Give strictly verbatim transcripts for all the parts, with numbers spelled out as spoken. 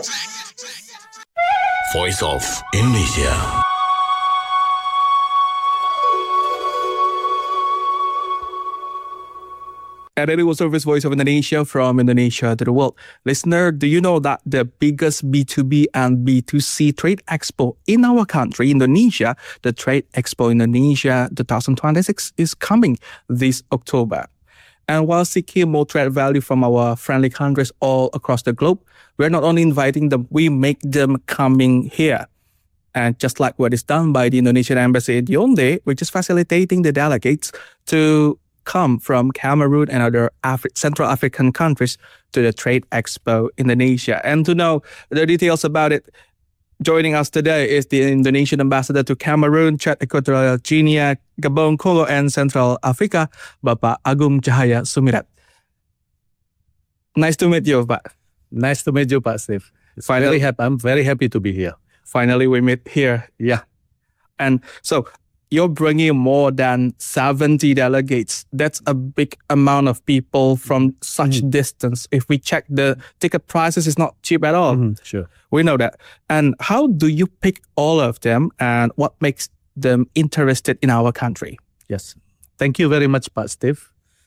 Voice of Indonesia. And it was Service Voice of Indonesia from Indonesia to the world. Listener, do you know that the biggest B two B and B two C trade expo in our country, Indonesia, the Trade Expo Indonesia twenty twenty-six, is coming this October? And while seeking more trade value from our friendly countries all across the globe, we're not only inviting them, we make them coming here. And just like what is done by the Indonesian Embassy in Yaoundé, we're just facilitating the delegates to come from Cameroon and other Afri- Central African countries to the Trade Expo Indonesia. And to know the details about it, joining us today is the Indonesian ambassador to Cameroon, Chad, Equatorial Guinea, Gabon, Congo, and Central Africa, Bapak Agung Cahaya Sumirat. Nice to meet you, Pak. Nice to meet you, Pak Steve. Finally, very happy. I'm very happy to be here. Finally, we meet here. Yeah. And so you're bringing more than seventy delegates. That's a big amount of people from such mm-hmm. distance. If we check the ticket prices, it's not cheap at all. Mm-hmm. Sure. We know that. And how do you pick all of them, and what makes them interested in our country? Yes. Thank you very much, Pak Steve.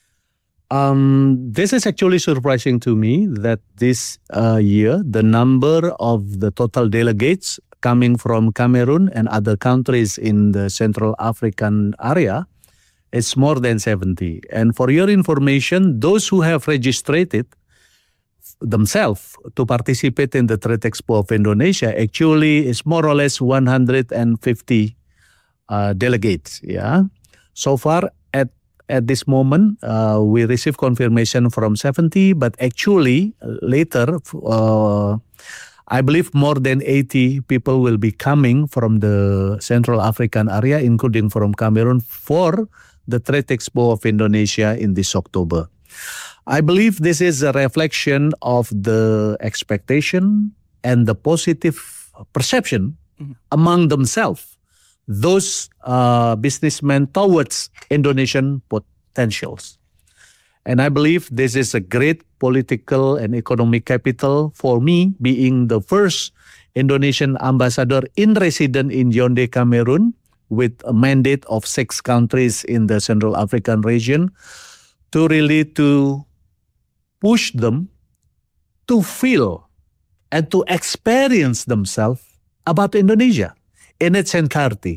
Um, this is actually surprising to me that this uh, year, the number of the total delegates coming from Cameroon and other countries in the Central African area, it's more than seventy. And for your information, those who have registered themselves to participate in the Trade Expo of Indonesia actually is more or less one hundred fifty uh, delegates. Yeah. So far, at at this moment, uh, we receive confirmation from seventy, but actually later, uh, I believe more than eighty people will be coming from the Central African area, including from Cameroon, for the Trade Expo of Indonesia in this October. I believe this is a reflection of the expectation and the positive perception mm-hmm. among themselves, those uh, businessmen towards Indonesian potentials. And I believe this is a great political and economic capital for me, being the first Indonesian ambassador in resident in Yaoundé, Cameroon, with a mandate of six countries in the Central African region, to really to push them to feel and to experience themselves about Indonesia in its entirety.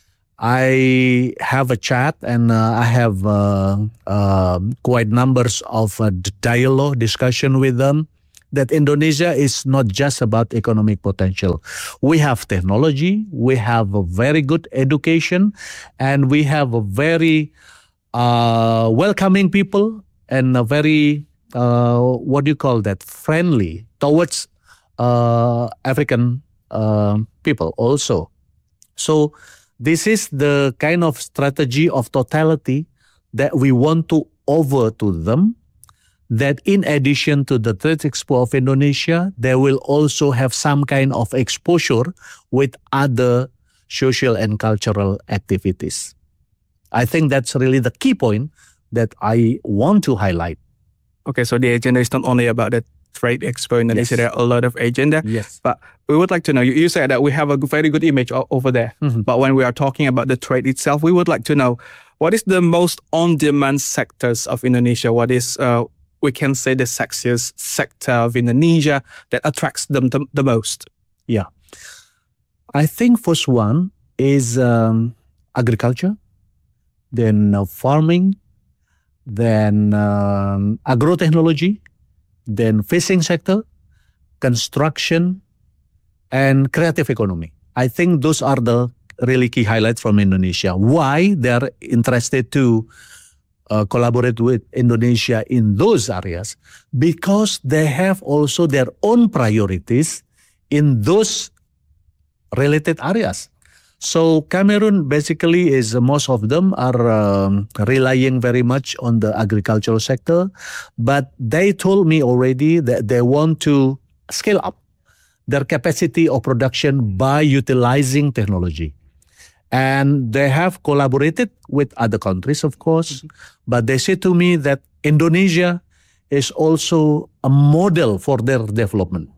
I have a chat and uh, I have uh, uh, quite numbers of uh, dialogue, discussion with them, that Indonesia is not just about economic potential. We have technology, we have a very good education, and we have a very uh, welcoming people and a very, uh, what do you call that, friendly towards uh, African uh, people also. So this is the kind of strategy of totality that we want to offer to them, that in addition to the Trade Expo of Indonesia, they will also have some kind of exposure with other social and cultural activities. I think that's really the key point that I want to highlight. Okay, so the agenda is not only about the Trade Expo in Indonesia, yes. There are a lot of agenda. Yes. But we would like to know, you, you said that we have a very good image o- over there. Mm-hmm. But when we are talking about the trade itself, we would like to know, what is the most on-demand sectors of Indonesia? What is, uh, we can say, the sexiest sector of Indonesia that attracts them the, the most? Yeah. I think first one is um, agriculture, then uh, farming, then um, agrotechnology, then fishing sector, construction, and creative economy. I think those are the really key highlights from Indonesia. Why they're interested to uh, collaborate with Indonesia in those areas? Because they have also their own priorities in those related areas. So Cameroon basically is, uh, most of them are um, relying very much on the agricultural sector, but they told me already that they want to scale up their capacity of production by utilizing technology. And they have collaborated with other countries, of course, mm-hmm. but they said to me that Indonesia is also a model for their development.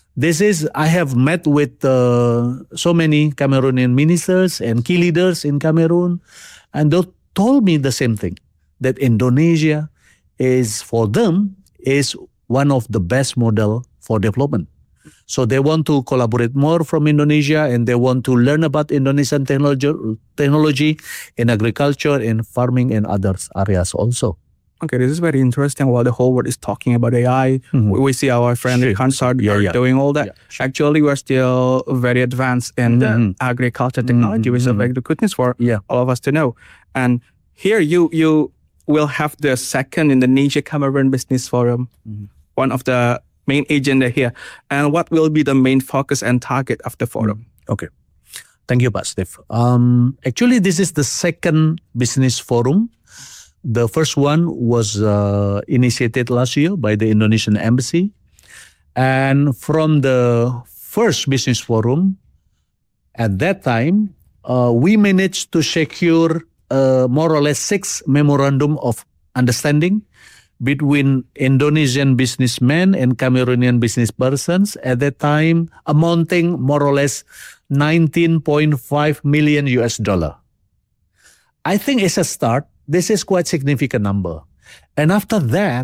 This is, I have met with uh, so many Cameroonian ministers and key leaders in Cameroon, and they told me the same thing, that Indonesia is, for them, is one of the best model for development. So they want to collaborate more from Indonesia, and they want to learn about Indonesian technology, technology in agriculture, in farming, and other areas also. Okay, this is very interesting. While the whole world is talking about A I, mm-hmm. we, we see our friend sure. Hansard yeah, yeah. doing all that. Yeah, sure. Actually, we're still very advanced in mm-hmm. the agriculture technology, mm-hmm. which is a very good news for yeah. all of us to know. And here you you will have the second Indonesia Cameroon Business Forum, mm-hmm. one of the main agenda here. And what will be the main focus and target of the forum? Okay. Thank you, Pak Steve. Um, actually, this is the second business forum. The first one was uh, initiated last year by the Indonesian Embassy. And from the first business forum, at that time, uh, we managed to secure uh, more or less six memorandum of understanding between Indonesian businessmen and Cameroonian business persons, at that time amounting more or less nineteen point five million U S dollar. I think it's a start. This is quite significant number. And after that,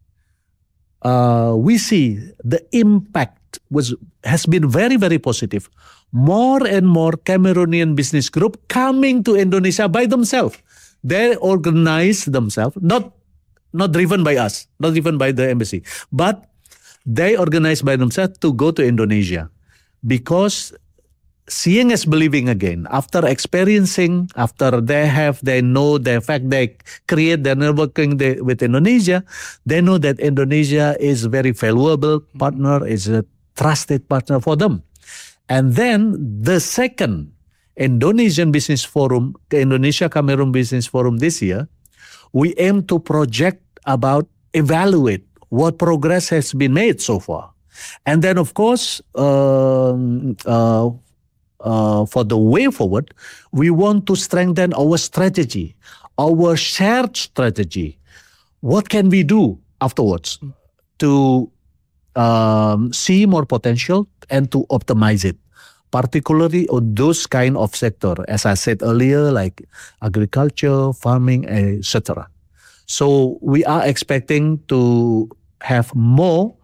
uh, we see the impact was has been very, very positive. More and more Cameroonian business group coming to Indonesia by themselves. They organize themselves, not, not driven by us, not driven by the embassy, but they organize by themselves to go to Indonesia. Because seeing is believing again. After experiencing, after they have, they know the fact they create their networking with Indonesia, they know that Indonesia is very valuable partner, is a trusted partner for them. And then the second Indonesian Business Forum, the Indonesia Cameroon Business Forum this year, we aim to project about, evaluate what progress has been made so far. And then of course, um, uh, Uh, for the way forward, we want to strengthen our strategy, our shared strategy. What can we do afterwards to um, see more potential and to optimize it, particularly on those kind of sector, as I said earlier, like agriculture, farming, et cetera. So we are expecting to have more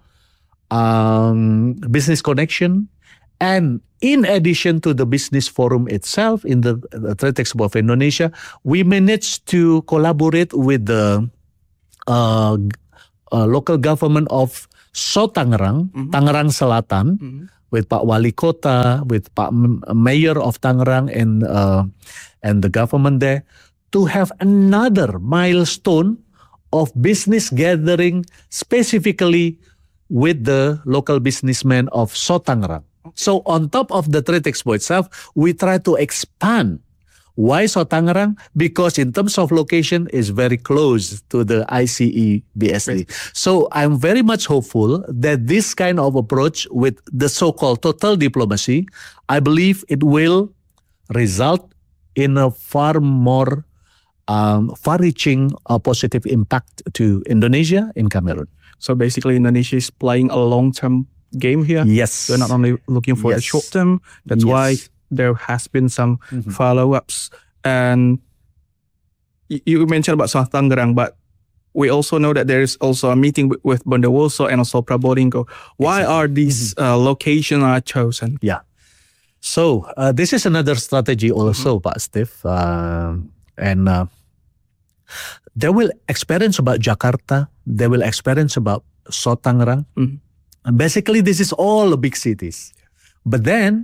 um, business connection. And in addition to the business forum itself, in the, the Trade Expo of Indonesia, we managed to collaborate with the uh, uh, local government of So Tangerang, mm-hmm. Tangerang Selatan, mm-hmm. with Pak Wali Kota, with Pak Mayor of Tangerang, and uh, and the government there, to have another milestone of business gathering specifically with the local businessmen of So Tangerang. So on top of the Trade Expo itself, we try to expand. Why So Tangerang? Because in terms of location, is very close to the I C E B S D. So I'm very much hopeful that this kind of approach with the so-called total diplomacy, I believe it will result in a far more um, far-reaching uh, positive impact to Indonesia in Cameroon. So basically, Indonesia is playing a long-term game here. Yes. They're not only looking for yes. the short term. That's yes. why there has been some mm-hmm. follow-ups. And y- you mentioned about South Tangerang, but we also know that there is also a meeting with, with Bondowoso and also Probolinggo. Why exactly. are these mm-hmm. uh, locations are chosen? Yeah. So uh, this is another strategy also, mm-hmm. Pak Steve. Uh, and uh, they will experience about Jakarta. They will experience about South Tangerang. Mm-hmm. And basically, this is all big cities. But then,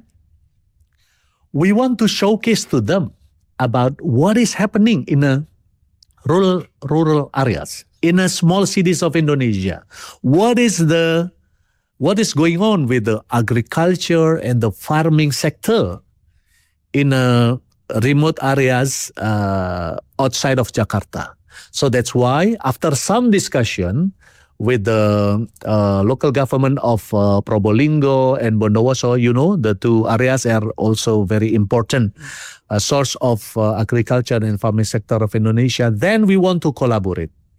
we want to showcase to them about what is happening in a rural rural areas, in a small cities of Indonesia. What is the what is going on with the agriculture and the farming sector in a remote areas uh, outside of Jakarta? So that's why, after some discussion with the uh, local government of uh, Probolinggo and Bondowoso, you know, the two areas are also very important uh, source of uh, agriculture and farming sector of Indonesia. Then we want to collaborate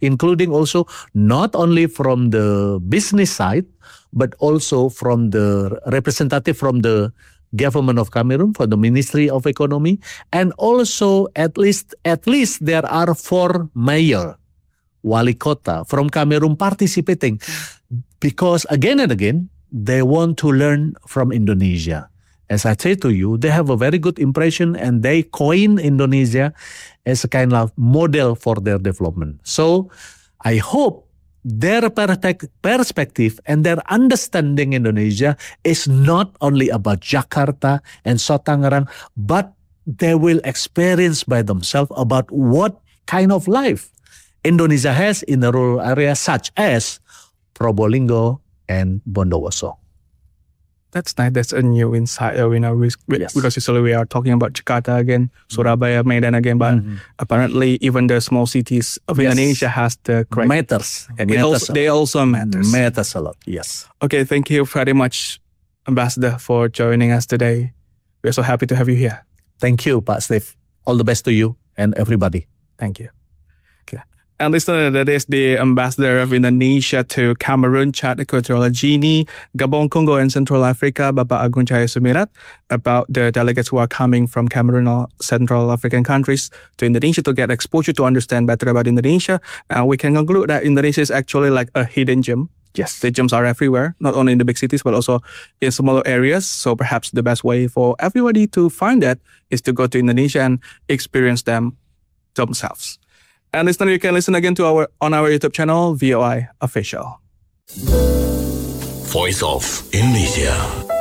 including also not only from the business side, but also from the representative from the government of Cameroon, from the Ministry of Economy, and also at least at least there are four mayor, wali kota from Cameroon participating, because again and again they want to learn from Indonesia. As I say to you, they have a very good impression and they coin Indonesia as a kind of model for their development. So I hope their perspective and their understanding Indonesia is not only about Jakarta and Sotangerang, but they will experience by themselves about what kind of life Indonesia has in the rural areas such as Probolinggo and Bondowoso. That's nice. That's a new insight. Uh, you know, we, we, Yes. because usually we are talking about Jakarta again, Surabaya, Medan again, but Mhm. apparently even the small cities of Yes. Indonesia has the correct. Matters. It Matters also, a they also matters. Matters a lot. Yes. Okay, thank you very much, Ambassador, for joining us today. We're so happy to have you here. Thank you, Pak Steve. All the best to you and everybody. Thank you. Okay. And listener, that is the Ambassador of Indonesia to Cameroon, Chad, Equatorial Guinea, Gabon, Congo, and Central Africa, Bapak Agung Cahaya Sumirat, about the delegates who are coming from Cameroon or Central African countries to Indonesia to get exposure to understand better about Indonesia. And we can conclude that Indonesia is actually like a hidden gem. Yes, the gems are everywhere, not only in the big cities, but also in smaller areas. So perhaps the best way for everybody to find that is to go to Indonesia and experience them themselves. And listener, you can listen again to our on our YouTube channel, V O I Official. Voice of Indonesia.